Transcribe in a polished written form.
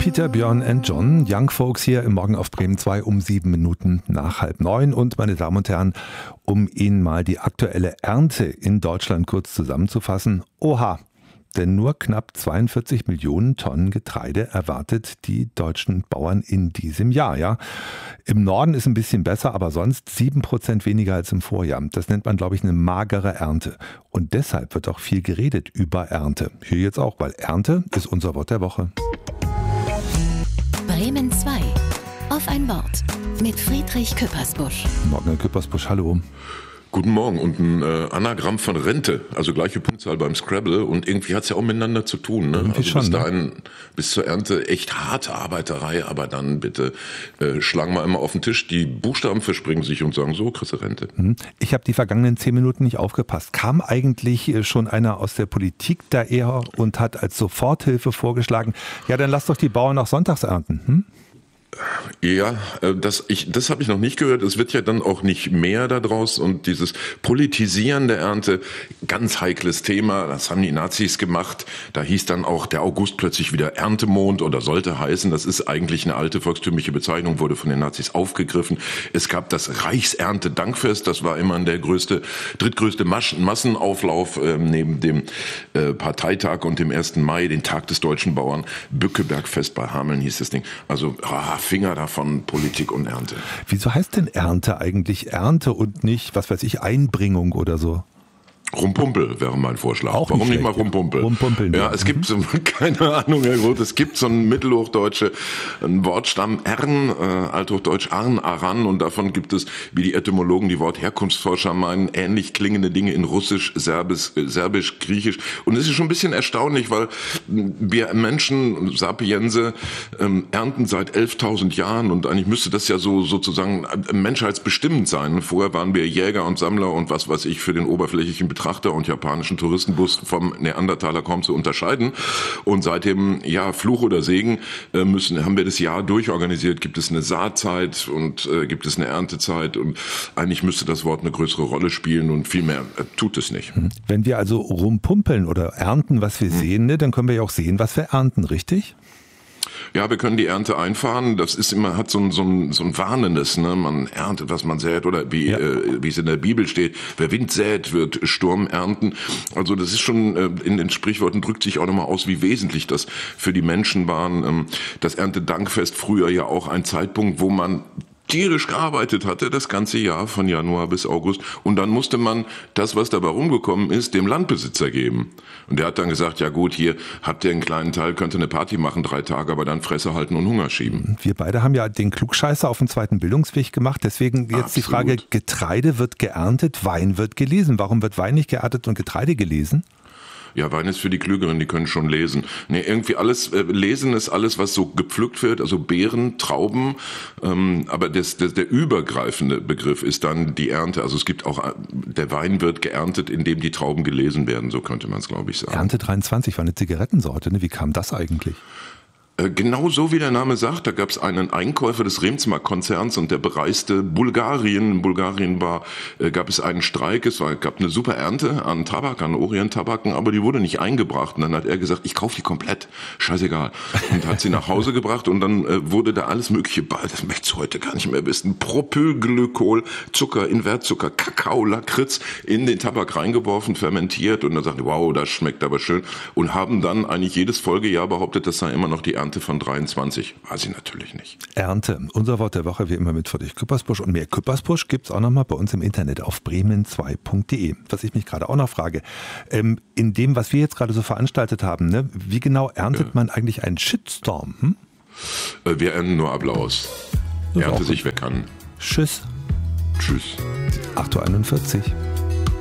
Peter, Björn and John, Young Folks hier im Morgen auf Bremen 2 um 7 Minuten nach 8:30. Und meine Damen und Herren, um Ihnen mal die aktuelle Ernte in Deutschland kurz zusammenzufassen. Oha! Denn nur knapp 42 Millionen Tonnen Getreide erwartet die deutschen Bauern in diesem Jahr. Ja? Im Norden ist ein bisschen besser, aber sonst 7% weniger als im Vorjahr. Das nennt man, glaube ich, eine magere Ernte. Und deshalb wird auch viel geredet über Ernte. Hier jetzt auch, weil Ernte ist unser Wort der Woche. Bremen 2. Auf ein Wort. Mit Friedrich Küppersbusch. Morgen, Herr Küppersbusch, hallo. Guten Morgen und ein Anagramm von Rente, also gleiche Punktzahl beim Scrabble und irgendwie hat's ja auch miteinander zu tun. Ne? Also schon, bis dahin, bis zur Ernte echt harte Arbeiterei, aber dann bitte schlagen wir immer auf den Tisch, die Buchstaben verspringen sich und sagen, so kriegst du Rente. Ich habe die vergangenen 10 Minuten nicht aufgepasst. Kam eigentlich schon einer aus der Politik da eher und hat als Soforthilfe vorgeschlagen, ja dann lass doch die Bauern auch sonntags ernten, Ja, das habe ich noch nicht gehört. Es wird ja dann auch nicht mehr daraus und dieses Politisieren der Ernte, ganz heikles Thema. Das haben die Nazis gemacht. Da hieß dann auch der August plötzlich wieder Erntemond oder sollte heißen. Das ist eigentlich eine alte volkstümliche Bezeichnung, wurde von den Nazis aufgegriffen. Es gab das Reichserntedankfest. Das war immer der drittgrößte Massenauflauf neben dem Parteitag und dem 1. Mai, den Tag des deutschen Bauern. Bückebergfest bei Hameln hieß das Ding. Also Finger davon, Politik und Ernte. Wieso heißt denn Ernte eigentlich Ernte und nicht, was weiß ich, Einbringung oder so? Rumpumpel wäre mein Vorschlag. Auch Warum nicht mal schlecht, Rumpumpel? Rumpumpeln. Ja, es gibt so, keine Ahnung, Herr Groth, es gibt so ein mittelhochdeutsche Wortstamm Ern, althochdeutsch Arn, Aran und davon gibt es, wie die Etymologen, die Wortherkunftsforscher meinen, ähnlich klingende Dinge in Russisch, Serbisch, Griechisch und es ist schon ein bisschen erstaunlich, weil wir Menschen, Sapiense, ernten seit 11.000 Jahren und eigentlich müsste das ja so sozusagen menschheitsbestimmend sein. Vorher waren wir Jäger und Sammler und was weiß ich für den oberflächlichen Betrachter und japanischen Touristenbus vom Neandertaler kaum zu unterscheiden. Und seit dem Fluch oder Segen haben wir das Jahr durchorganisiert. Gibt es eine Saatzeit und gibt es eine Erntezeit und eigentlich müsste das Wort eine größere Rolle spielen und viel mehr tut es nicht. Wenn wir also rumpumpeln oder ernten, was wir sehen, ne, dann können wir ja auch sehen, was wir ernten, richtig? Ja, wir können die Ernte einfahren. Das ist immer, hat so ein Warnendes, ne? Man erntet, was man sät oder wie es in der Bibel steht. Wer Wind sät, wird Sturm ernten. Also das ist schon, in den Sprichworten drückt sich auch nochmal aus, wie wesentlich das für die Menschen war. Das Erntedankfest früher ja auch ein Zeitpunkt, wo man tierisch gearbeitet hatte, das ganze Jahr von Januar bis August. Und dann musste man das, was dabei rumgekommen ist, dem Landbesitzer geben. Und der hat dann gesagt, ja gut, hier habt ihr einen kleinen Teil, könnt ihr eine Party machen, 3 Tage, aber dann Fresse halten und Hunger schieben. Wir beide haben ja den Klugscheißer auf dem zweiten Bildungsweg gemacht. Deswegen jetzt Absolut. Die Frage, Getreide wird geerntet, Wein wird gelesen. Warum wird Wein nicht geerntet und Getreide gelesen? Ja, Wein ist für die Klügeren, die können schon lesen. Nee, irgendwie alles, lesen ist alles, was so gepflückt wird, also Beeren, Trauben, aber der übergreifende Begriff ist dann die Ernte. Also es gibt auch, der Wein wird geerntet, indem die Trauben gelesen werden, so könnte man es, glaube ich, sagen. Ernte 23 war eine Zigarettensorte, ne? Wie kam das eigentlich? Genau so wie der Name sagt, da gab es einen Einkäufer des Remsmar-Konzerns und der bereiste Bulgarien. In Bulgarien gab es einen Streik, gab eine super Ernte an Tabak, an Orient-Tabaken, aber die wurde nicht eingebracht. Und dann hat er gesagt, ich kaufe die komplett, scheißegal. Und hat sie nach Hause gebracht und dann wurde da alles mögliche, das möchte ich heute gar nicht mehr wissen, Propylglykol, Zucker, Invertzucker, Kakao, Lakritz in den Tabak reingeworfen, fermentiert und dann sagte, wow, das schmeckt aber schön. Und haben dann eigentlich jedes Folgejahr behauptet, das sei immer noch die Ernte von 23, war sie natürlich nicht. Ernte, unser Wort der Woche wie immer mit Friedrich Küppersbusch und mehr Küppersbusch gibt es auch nochmal bei uns im Internet auf bremen2.de. Was ich mich gerade auch noch frage, in dem, was wir jetzt gerade so veranstaltet haben, ne, wie genau erntet man eigentlich einen Shitstorm? Wir ernten nur Applaus. Ernte sich, wer kann. Tschüss. Tschüss. 8:41 Uhr.